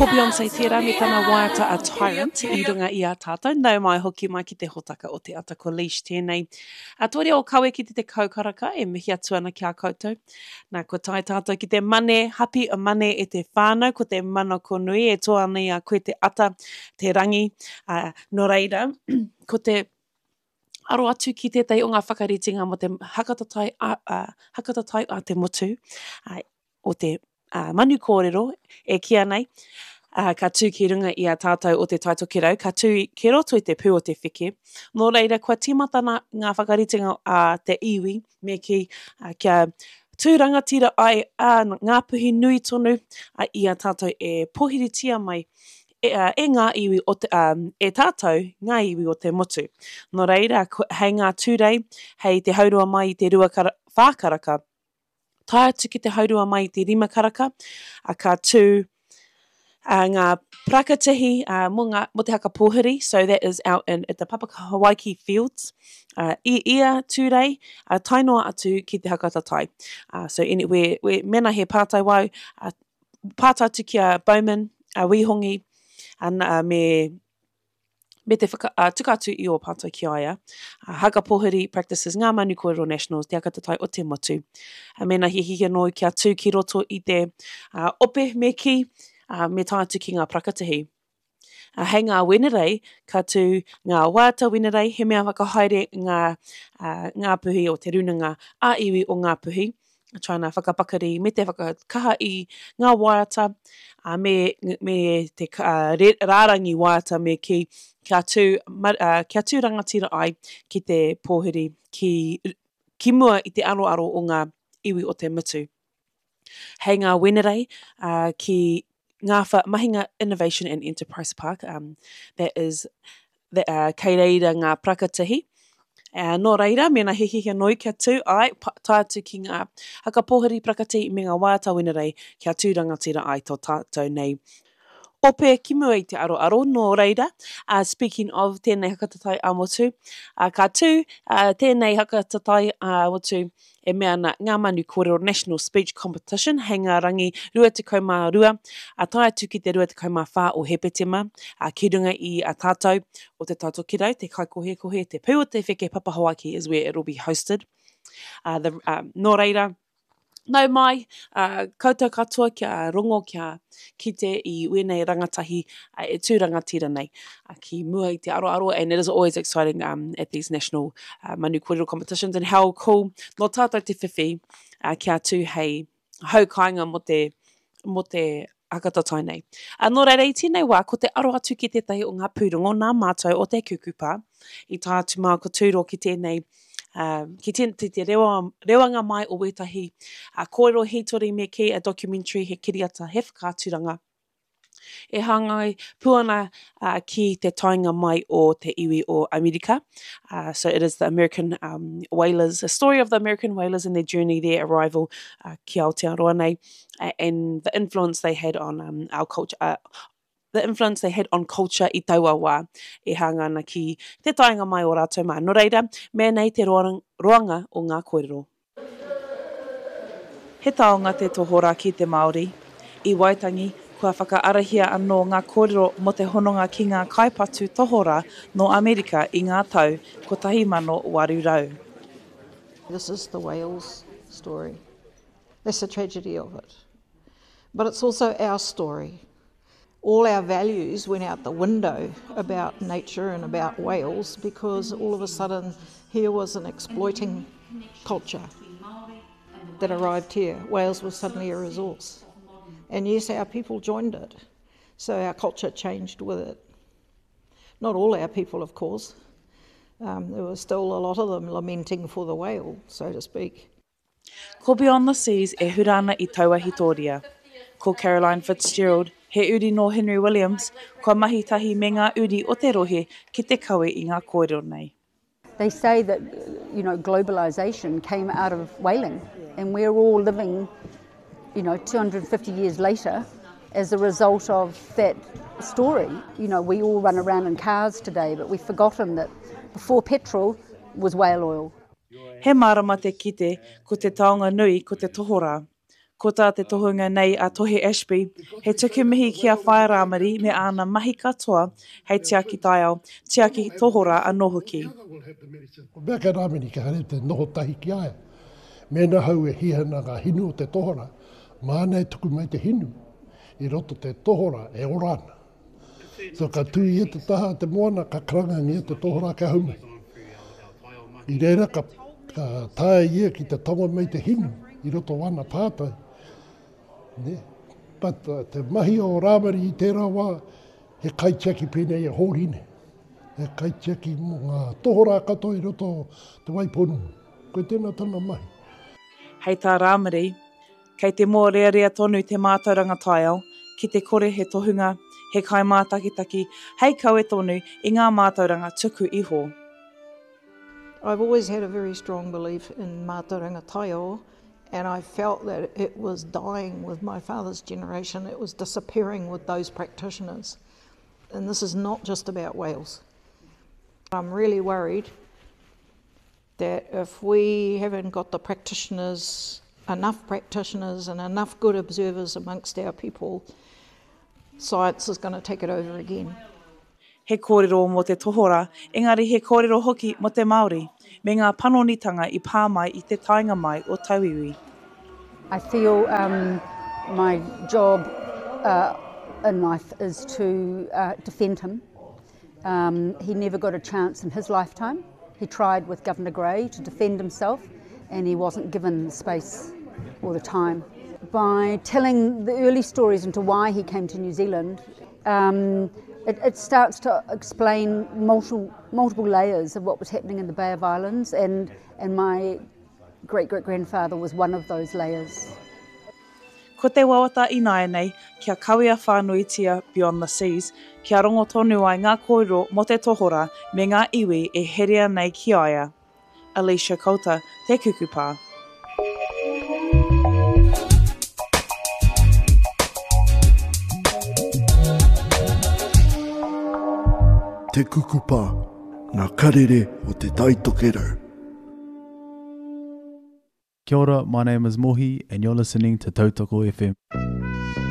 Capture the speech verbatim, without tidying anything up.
Ko Beyonce tērā me tana waiata a Tyrant I runga I a tātou. Nau mai hoki mai ki te hotaka o te ata ko Leash tēnei. A tore o kawe ki te te kaukaraka e mihi atu ana ki a koutou. Nā ko tai tātou ki te mane, hapi a mane e te whānau, ko te mana ko nui e toa nei a koe te ata, te rangi, uh, no reira, ko te aro atu ki tētai o ngā whakaritinga mo te hakatatai a, uh, hakatatai a te motu, uh, o te uh, manu kōrero e kia nei. Uh, ka tū ki runga I a tātou o te taitokirau, ka tū ki roto I te pū o te whike. Nō reira, kua tīmata ngā, ngā whakaritinga a uh, te iwi, me ki uh, kia tūrangatira ai a uh, ngā puhi nui tonu uh, I a tātou e pohiritia mai e, uh, e ngā iwi o te, um, e tātou ngā iwi o te motu. Nō reira, hei ngā tūrei, hei te haurua mai I te rua kara, whākaraka, tai atu ki te haurua mai I te rima karaka, a ka tū Uh, ngā prakatihi uh, mo, ngā, mo te haka pōhiri, so that is out in at the Papakawaiki fields. Uh, I ia tūrei, uh, tainoa atu ki te hakatatai. Uh, so in, we, we mena he pātai wau, uh, pātai atu ki a Bowman, uh, Wihongi, and uh, me, me te whaka, uh, tuka atu I o pātai ki aia. Uh, haka pōhiri practices ngā manu kōrero nationals, te hakatatai o te motu. Uh, mena he hihia noi ki a tū ki roto I te uh, ope me ki, Uh, me tā atu ki ngā prakatihi. Uh, hei ngā wenerei, ka tū ngā wāta wenerei, he mea whakahaere ngā, uh, ngā puhi o te runanga a iwi o ngā puhi. Trying whakapakari me te whakakaha I ngā wāta, uh, me, me te uh, rārangi wāta me ki kia tū, uh, kia tū rangatira ai ki te pōhiri ki, ki mua I te aro aro o ngā iwi o te mutu. Hei ngā wenerei, uh, ki ngā wha, Mahinga Innovation and Enterprise Park, um, that is the, uh, kei reira ngā prakatihi. Uh, nō reira, mena he hihia noi kia tū, ai, tā atu ki ngā hakapohiri prakatihi me ngā wāta wenerei kia tū rangatira ai tō tātou nei. Ope ki mua I te aro aro, nō reira, uh, speaking of tēnei hakatatai a motu, uh, ka tū, uh, tēnei hakatatai a motu, e mea na ngā manu kōrero National Speech Competition, hei ngā rangi rua te kaumā rua, a tai atu ki te rua te kaumā whā o Hepetema, a ki runga I a tātou o te tātou kirau, te kaikohe kohe, te pū o te wheke Papahawaki is where it will be hosted. Uh, the, um, nō reira, nau mai, uh, koutou katoa kia rongo kia kite I wenei rangatahi uh, e tū rangatira nei uh, ki mua I te aro aro, and it is always exciting um, at these national uh, manu kōrero competitions, and how cool no tātou te whiwhi uh, kia tū hei hau kāinga mo te, mo te hakatatai nei. Uh, nō reira I tēnei wā, ko te aro atu ki tētahi o ngā pūrongo, nā mātou o te kukupa, I tā atu mā ko tūro ki tēnei Uh, ki te, te, te rewa, rewanga mai o wetahi a uh, kōrero hitori me ki a documentary he kiriata he whakāturanga. E hangai puana uh, ki te tainga mai o te iwi o Amerika. Uh, so it is the American um, whalers, a story of the American whalers and their journey, their arrival uh, ki Aotearoa nei, uh, and the influence they had on um, our culture, uh, the influence they had on culture I taua wā e hanga ana ki te tainga mai o rātou mā. Nō reira, mea nei te roang, roanga o ngā kōrero. He taonga te tohora ki te Māori. I Waitangi, kua whakaarahia anō ngā kōrero mo te hononga ki ngā kaipatu tohora no Amerika I ngā tau ko tahi mano warurau. This is the whales story. That's the tragedy of it. But it's also our story. All our values went out the window about nature and about whales because all of a sudden here was an exploiting culture that arrived here. Whales was suddenly a resource. And yes, our people joined it. So our culture changed with it. Not all our people, of course. Um, there were still a lot of them lamenting for the whale, so to speak. Ko Beyond the Seas e hurana I taua hitoria. Ko Caroline Fitzgerald, he uri no Henry Williams, kua mahi tahi me ngā uri o te rohe ki te kawe I ngā kōrero nei. They say that, you know, globalisation came out of whaling, and we're all living, you know, two hundred fifty years later as a result of that story. You know, we all run around in cars today, but we've forgotten that before petrol was whale oil. He marama te kite ko te taonga nui ko te tohora. Ko tā te tohunga nei a Tohe Ashby, he tuku mihi ki a whae rāmari me ana mahi katoa hei Tiaki Taiao, Tiaki Tohora a Nohoki. Ko mea ka rāmini ka hare te noho tahi ki aia. Mena hau e hihana ngā hinu o te tohora, māna e tuku mai te hinu, i roto te tohora e orana. So ka tui e te taha te moana, ka karanga ni e te tohora ka haumai. I reira ka, ka tae ia ki te tonga mai te hinu, i roto wana pātai. Ne? But uh, te mahi o rāmari i tērā wā, he kaitiaki pēnei e hōrine. He kaitiaki mo ngā tohora katoa i roto te waiponu. Koe tēnā tana mahi. Hei tā rāmari, kei te mō rea rea tonu te mātauranga taiao, ki te kore he tohunga, he kai mātakitaki, hei kau e tonu i ngā mātauranga tuku iho. I've always had a very strong belief in mātauranga taiao, and I felt that it was dying with my father's generation. It was disappearing with those practitioners. And this is not just about Wales. I'm really worried that if we haven't got the practitioners, enough practitioners and enough good observers amongst our people, science is going to take it over again. He kōrero mo te tohora, engari he kōrero hoki mo te Māori, me ngā panonitanga i pā mai i te tainga mai o Tauiwi. I feel um, my job uh, in life is to uh, defend him. Um, he never got a chance in his lifetime. He tried with Governor Grey to defend himself, and he wasn't given the space or the time. By telling the early stories into why he came to New Zealand, um, it, it starts to explain multiple, multiple layers of what was happening in the Bay of Islands, and, and my great-great-grandfather was one of those layers. Ko te wawata i nāia nei, kia kawea whānuitia Beyond the Seas, kia rongo tonu ai ngā kōrero mo te tohora me ngā iwi e herea nei ki aia. Alicia Kouta, Te Kukupā. Te Kukupā, ngā karere o te taitokerau. Kia ora, my name is Mohi and you're listening to Tautoko F M.